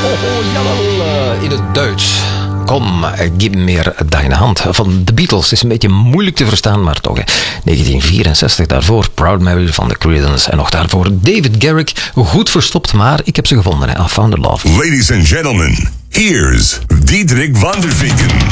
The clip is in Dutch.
Oh, jawel, in het Duits. Kom, gib mir deine hand. Van de Beatles is een beetje moeilijk te verstaan, maar toch. 1964 daarvoor, Proud Mary van The Creedence. En nog daarvoor David Garrick. Goed verstopt, maar ik heb ze gevonden. I found the love. Ladies and gentlemen, here's Diederik van der Vinken.